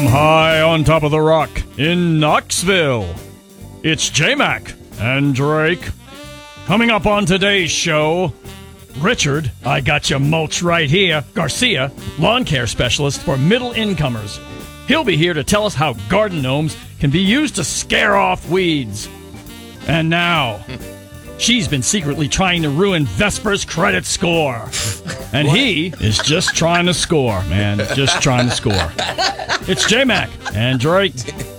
High on top of the rock in Knoxville, it's J-Mac and Drake. Coming up on today's show, Richard, I got your mulch right here, Garcia, lawn care specialist for middle incomers. He'll be here to tell us how garden gnomes can be used to scare off weeds. And now, she's been secretly trying to ruin Vesper's credit score. And he is just trying to score, man. Just trying to score. It's J-Mac and Drake.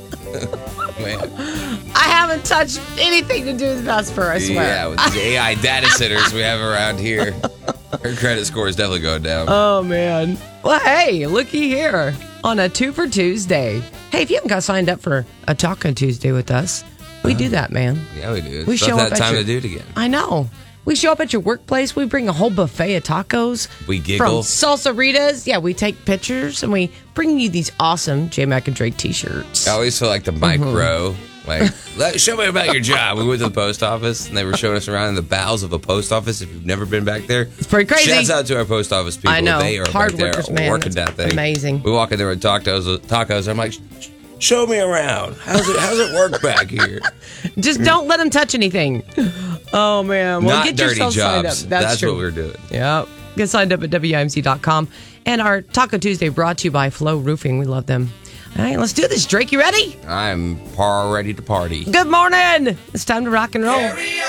I haven't touched anything to do with Vesper, I swear. Yeah, with the AI data centers we have around here, her credit score is definitely going down. Oh, man. Well, hey, looky here. On a 2 for Tuesday. Hey, if you haven't got signed up for a Taco Tuesday with us, we do that, man. Yeah, we do. We It's show about up that at time your- to do it again. I know. We show up at your workplace. We bring a whole buffet of tacos. We giggle. From Salsaritas. Yeah, we take pictures and we bring you these awesome J-Mac and Drake t-shirts. I always feel like the micro. Like, show me about your job. We went to the post office, and they were showing us around in the bowels of a post office. If you've never been back there, It's pretty crazy. Shouts out to our post office people. I know. They are Hard back there workers, man. working that thing. Amazing. We walk in there with tacos. I'm like, show me around. How's it work back here? Just don't let them touch anything. Oh, man. Well, Not get dirty yourself signed jobs. up. That's true. what we're doing. Yep. Get signed up at WIMC.com. And our Taco Tuesday brought to you by Flow Roofing. We love them. All right, let's do this. Drake, you ready? I'm ready to party. Good morning. It's time to rock and roll.